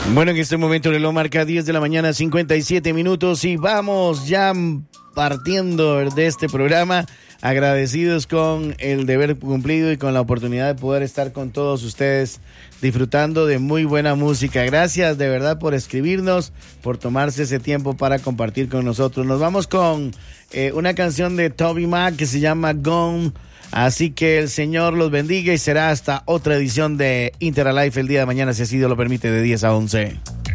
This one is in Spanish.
Bueno, en este momento el reloj marca 10 de la mañana, 57 minutos y vamos ya partiendo de este programa, agradecidos con el deber cumplido y con la oportunidad de poder estar con todos ustedes disfrutando de muy buena música. Gracias de verdad por escribirnos, por tomarse ese tiempo para compartir con nosotros. Nos vamos con una canción de Toby Mac que se llama Gone. Así que el Señor los bendiga y será hasta otra edición de Interalife el día de mañana, si así Dios lo permite, de 10 a 11.